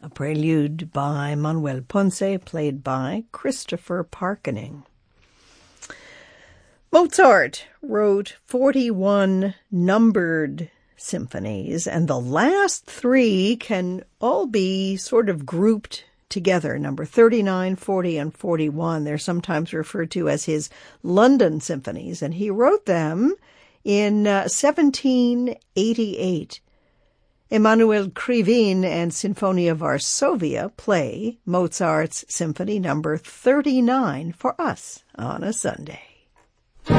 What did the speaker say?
a prelude by Manuel Ponce, played by Christopher Parkening. Mozart wrote 41 numbered symphonies, and the last three can all be sort of grouped together. Number 39, 40, and 41. They're sometimes referred to as his London symphonies, and he wrote them in 1788. Emanuel Krivine and Sinfonia Varsovia play Mozart's Symphony number 39 for us on a Sunday.